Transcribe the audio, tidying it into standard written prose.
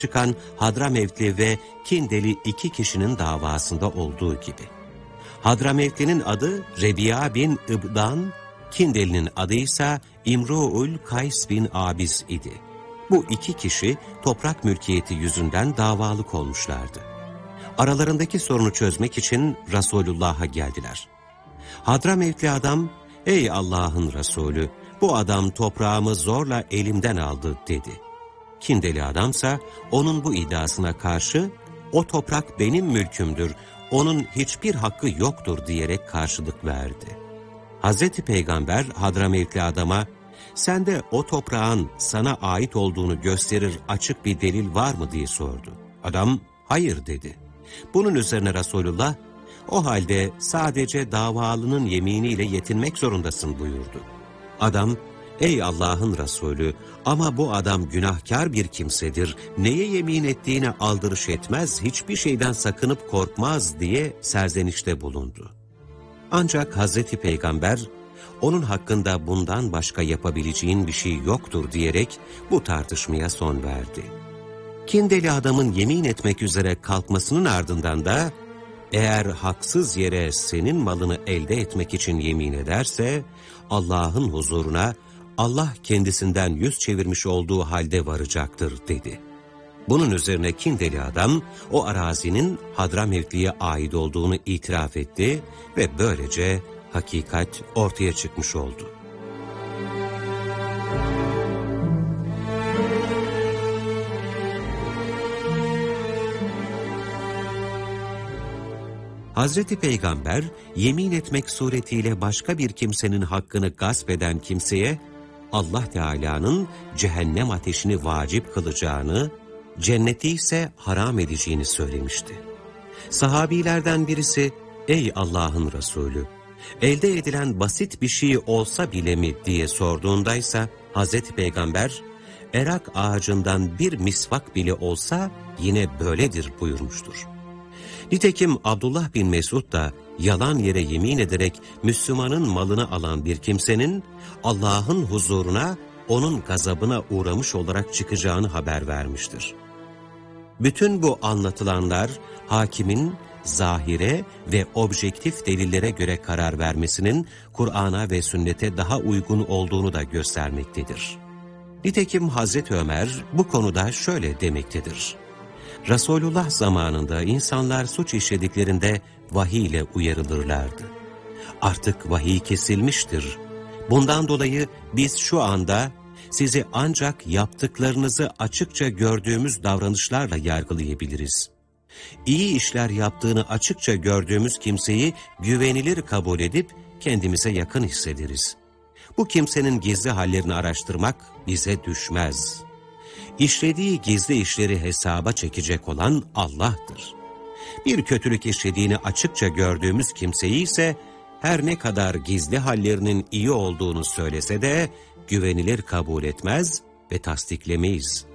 çıkan Hadramevtli ve Kindeli iki kişinin davasında olduğu gibi. Hadramevtli'nin adı Rebi'a bin İbdan, Kindeli'nin adı ise İmru'ul Kays bin Abiz idi. Bu iki kişi toprak mülkiyeti yüzünden davalık olmuşlardı. Aralarındaki sorunu çözmek için Resulullah'a geldiler. Hadramevtli adam, "Ey Allah'ın Resulü, bu adam toprağımı zorla elimden aldı," dedi. Kindeli adamsa onun bu iddiasına karşı, "O toprak benim mülkümdür, onun hiçbir hakkı yoktur," diyerek karşılık verdi. Hazreti Peygamber Hadramevtli adama, "Sende o toprağın sana ait olduğunu gösterir açık bir delil var mı?" diye sordu. Adam, "Hayır," dedi. Bunun üzerine Resulullah, "O halde sadece davalının yeminiyle yetinmek zorundasın," buyurdu. Adam, "Ey Allah'ın Resulü, ama bu adam günahkar bir kimsedir, neye yemin ettiğine aldırış etmez, hiçbir şeyden sakınıp korkmaz," diye serzenişte bulundu. Ancak Hazreti Peygamber, "Onun hakkında bundan başka yapabileceğin bir şey yoktur," diyerek bu tartışmaya son verdi. Kindeli adamın yemin etmek üzere kalkmasının ardından da, "Eğer haksız yere senin malını elde etmek için yemin ederse, Allah'ın huzuruna Allah kendisinden yüz çevirmiş olduğu halde varacaktır," dedi. Bunun üzerine Kindeli adam o arazinin Hadramevtli'ye ait olduğunu itiraf etti ve böylece hakikat ortaya çıkmış oldu. Hazreti Peygamber, yemin etmek suretiyle başka bir kimsenin hakkını gasp eden kimseye, Allah Teala'nın cehennem ateşini vacip kılacağını, cenneti ise haram edeceğini söylemişti. Sahabilerden birisi, "Ey Allah'ın Resulü, elde edilen basit bir şey olsa bile mi?" diye sorduğundaysa, Hazreti Peygamber, "Erak ağacından bir misvak bile olsa yine böyledir," buyurmuştur. Nitekim Abdullah bin Mesud da yalan yere yemin ederek Müslümanın malını alan bir kimsenin Allah'ın huzuruna onun gazabına uğramış olarak çıkacağını haber vermiştir. Bütün bu anlatılanlar hakimin zahire ve objektif delillere göre karar vermesinin Kur'an'a ve sünnete daha uygun olduğunu da göstermektedir. Nitekim Hazreti Ömer bu konuda şöyle demektedir: "Resulullah zamanında insanlar suç işlediklerinde vahiy ile uyarılırlardı. Artık vahiy kesilmiştir. Bundan dolayı biz şu anda sizi ancak yaptıklarınızı açıkça gördüğümüz davranışlarla yargılayabiliriz. İyi işler yaptığını açıkça gördüğümüz kimseyi güvenilir kabul edip kendimize yakın hissederiz. Bu kimsenin gizli hallerini araştırmak bize düşmez. İşlediği gizli işleri hesaba çekecek olan Allah'tır. Bir kötülük işlediğini açıkça gördüğümüz kimseyi ise her ne kadar gizli hallerinin iyi olduğunu söylese de güvenilir kabul etmez ve tasdiklemeyiz.